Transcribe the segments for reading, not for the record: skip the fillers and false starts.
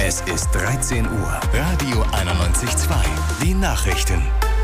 Es ist 13 Uhr. Radio 91.2. Die Nachrichten.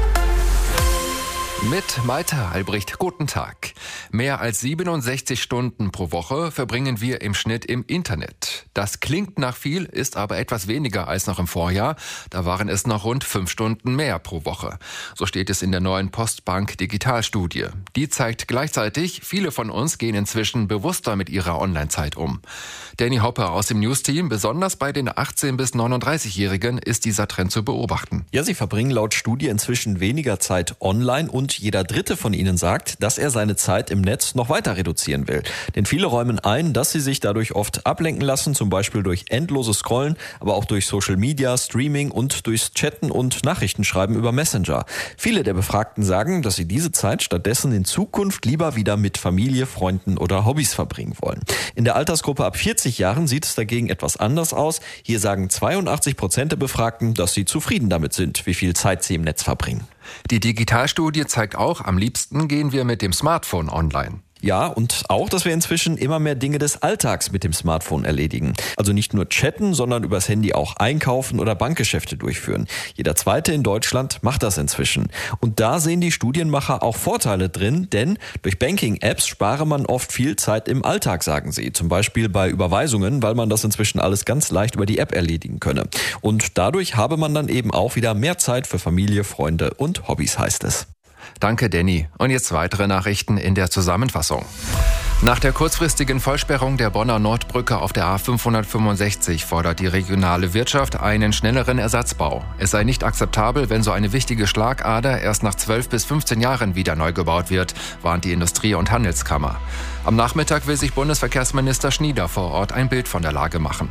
Mit Malte Albrecht, guten Tag. Mehr als 67 Stunden pro Woche verbringen wir im Schnitt im Internet. Das klingt nach viel, ist aber etwas weniger als noch im Vorjahr. Da waren es noch rund 5 Stunden mehr pro Woche. So steht es in der neuen Postbank Digitalstudie. Die zeigt gleichzeitig, viele von uns gehen inzwischen bewusster mit ihrer Online-Zeit um. Danny Hopper aus dem News-Team, besonders bei den 18- bis 39-Jährigen ist dieser Trend zu beobachten. Ja, sie verbringen laut Studie inzwischen weniger Zeit online und jeder Dritte von ihnen sagt, dass er seine Zeit im Netz noch weiter reduzieren will. Denn viele räumen ein, dass sie sich dadurch oft ablenken lassen, zum Beispiel durch endloses Scrollen, aber auch durch Social Media, Streaming und durchs Chatten und Nachrichtenschreiben über Messenger. Viele der Befragten sagen, dass sie diese Zeit stattdessen in Zukunft lieber wieder mit Familie, Freunden oder Hobbys verbringen wollen. In der Altersgruppe ab 40 Jahren sieht es dagegen etwas anders aus. Hier sagen 82% der Befragten, dass sie zufrieden damit sind, wie viel Zeit sie im Netz verbringen. Die Digitalstudie zeigt auch, am liebsten gehen wir mit dem Smartphone online. Ja, und auch, dass wir inzwischen immer mehr Dinge des Alltags mit dem Smartphone erledigen. Also nicht nur chatten, sondern übers Handy auch einkaufen oder Bankgeschäfte durchführen. Jeder Zweite in Deutschland macht das inzwischen. Und da sehen die Studienmacher auch Vorteile drin, denn durch Banking-Apps spare man oft viel Zeit im Alltag, sagen sie. Zum Beispiel bei Überweisungen, weil man das inzwischen alles ganz leicht über die App erledigen könne. Und dadurch habe man dann eben auch wieder mehr Zeit für Familie, Freunde und Hobbys, heißt es. Danke, Danny. Und jetzt weitere Nachrichten in der Zusammenfassung. Nach der kurzfristigen Vollsperrung der Bonner Nordbrücke auf der A565 fordert die regionale Wirtschaft einen schnelleren Ersatzbau. Es sei nicht akzeptabel, wenn so eine wichtige Schlagader erst nach 12 bis 15 Jahren wieder neu gebaut wird, warnt die Industrie- und Handelskammer. Am Nachmittag will sich Bundesverkehrsminister Schnieder vor Ort ein Bild von der Lage machen.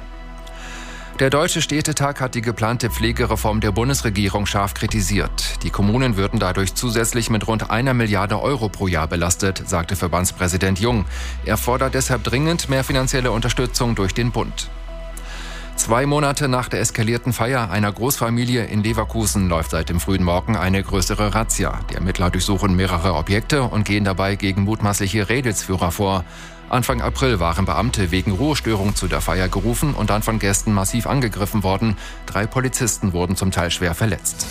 Der Deutsche Städtetag hat die geplante Pflegereform der Bundesregierung scharf kritisiert. Die Kommunen würden dadurch zusätzlich mit rund 1 Milliarde Euro pro Jahr belastet, sagte Verbandspräsident Jung. Er fordert deshalb dringend mehr finanzielle Unterstützung durch den Bund. 2 Monate nach der eskalierten Feier einer Großfamilie in Leverkusen läuft seit dem frühen Morgen eine größere Razzia. Die Ermittler durchsuchen mehrere Objekte und gehen dabei gegen mutmaßliche Rädelsführer vor. Anfang April waren Beamte wegen Ruhestörung zu der Feier gerufen und dann von Gästen massiv angegriffen worden. 3 Polizisten wurden zum Teil schwer verletzt.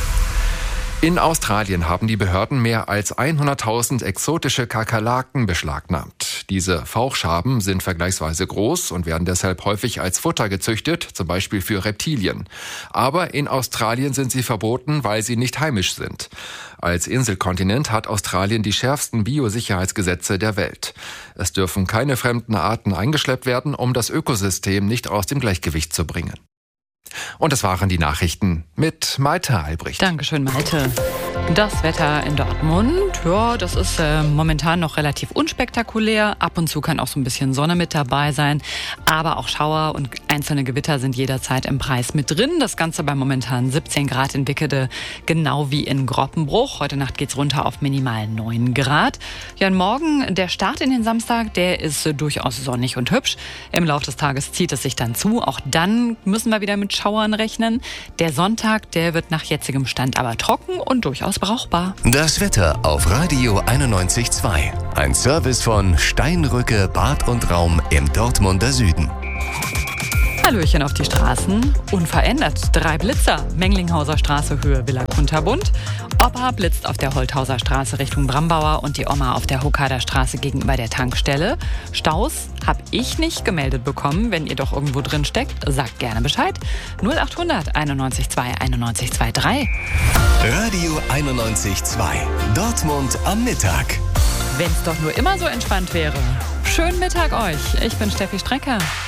In Australien haben die Behörden mehr als 100.000 exotische Kakerlaken beschlagnahmt. Diese Fauchschaben sind vergleichsweise groß und werden deshalb häufig als Futter gezüchtet, zum Beispiel für Reptilien. Aber in Australien sind sie verboten, weil sie nicht heimisch sind. Als Inselkontinent hat Australien die schärfsten Biosicherheitsgesetze der Welt. Es dürfen keine fremden Arten eingeschleppt werden, um das Ökosystem nicht aus dem Gleichgewicht zu bringen. Und das waren die Nachrichten mit Malte Albrecht. Dankeschön, Malte. Das Wetter in Dortmund, ja, das ist momentan noch relativ unspektakulär. Ab und zu kann auch so ein bisschen Sonne mit dabei sein. Aber auch Schauer und einzelne Gewitter sind jederzeit im Preis mit drin. Das Ganze bei momentan 17 Grad in Wickede, genau wie in Groppenbruch. Heute Nacht geht's runter auf minimal 9 Grad. Ja, und morgen, der Start in den Samstag, der ist durchaus sonnig und hübsch. Im Laufe des Tages zieht es sich dann zu. Auch dann müssen wir wieder mit Schauern rechnen. Der Sonntag, der wird nach jetzigem Stand aber trocken und durchaus brauchbar. Das Wetter auf Radio 91.2. Ein Service von Steinrücke Bad und Raum im Dortmunder Süden. Hallöchen auf die Straßen. Unverändert 3 Blitzer. Menglingshauser Straße, Höhe Villa Kunterbund. Opa blitzt auf der Holthauser Straße Richtung Brambauer und die Oma auf der Hokader Straße gegenüber der Tankstelle. Staus habe ich nicht gemeldet bekommen. Wenn ihr doch irgendwo drin steckt, sagt gerne Bescheid. 0800 91 2 91 23. Radio 91.2. Dortmund am Mittag. Wenn es doch nur immer so entspannt wäre. Schönen Mittag euch. Ich bin Steffi Strecker.